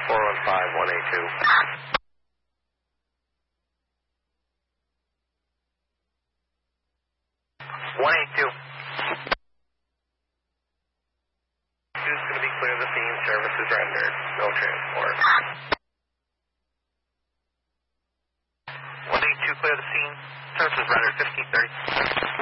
415182. 182. 2 is going to be clear of the scene. Service is rendered. No transport. 182 clear of the scene. Service is rendered. 1530.